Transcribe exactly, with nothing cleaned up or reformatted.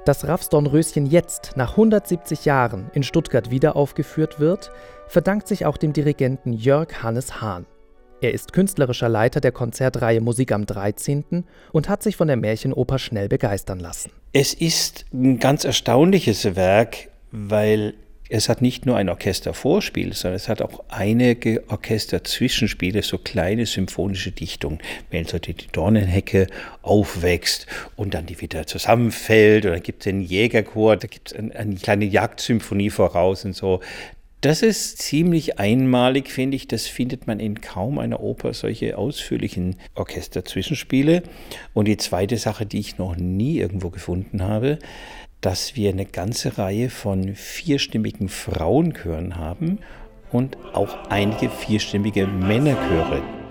Dass Raffs Dornröschen jetzt, nach hundertsiebzig Jahren, in Stuttgart wiederaufgeführt wird, verdankt sich auch dem Dirigenten Jörg Hannes Hahn. Er ist künstlerischer Leiter der Konzertreihe Musik am dreizehnten und hat sich von der Märchenoper schnell begeistern lassen. Es ist ein ganz erstaunliches Werk, weil es hat nicht nur ein Orchestervorspiel, sondern es hat auch einige Orchesterzwischenspiele, so kleine symphonische Dichtungen. Wenn so die Dornenhecke aufwächst und dann die wieder zusammenfällt, oder dann gibt es den Jägerchor, da gibt es eine, eine kleine Jagdsymphonie voraus und so. Das ist ziemlich einmalig, finde ich. Das findet man in kaum einer Oper, solche ausführlichen Orchesterzwischenspiele. Und die zweite Sache, die ich noch nie irgendwo gefunden habe, dass wir eine ganze Reihe von vierstimmigen Frauenchören haben und auch einige vierstimmige Männerchöre.